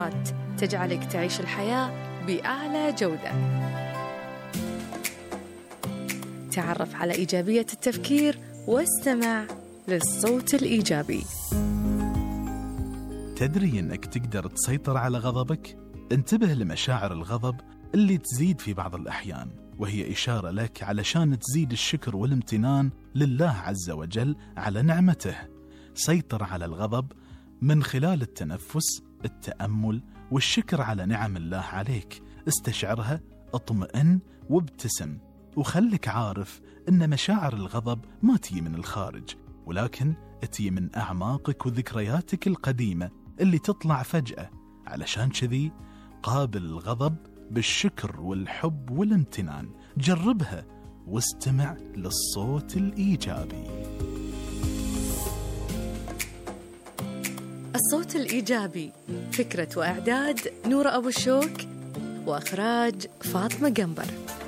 تجعلك تعيش الحياة بأعلى جودة. تعرف على إيجابية التفكير واستمع للصوت الإيجابي. تدري أنك تقدر تسيطر على غضبك؟ انتبه لمشاعر الغضب اللي تزيد في بعض الأحيان، وهي إشارة لك علشان تزيد الشكر والامتنان لله عز وجل على نعمته. سيطر على الغضب من خلال التنفس، التأمل، والشكر على نعم الله عليك. استشعرها، اطمئن وابتسم، وخلك عارف أن مشاعر الغضب ما تجي من الخارج، ولكن تجي من أعماقك وذكرياتك القديمة اللي تطلع فجأة. علشان كذي قابل الغضب بالشكر والحب والامتنان. جربها واستمع للصوت الإيجابي. الصوت الإيجابي، فكرة وإعداد نورة أبو الشوك، وإخراج فاطمة قنبر.